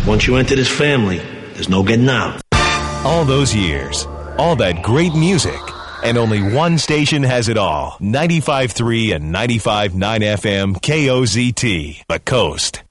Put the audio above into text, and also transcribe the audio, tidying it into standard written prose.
Once you enter this family, there's no getting out. All those years, all that great music, and only one station has it all. 95.3 and 95.9 FM KOZT, The Coast.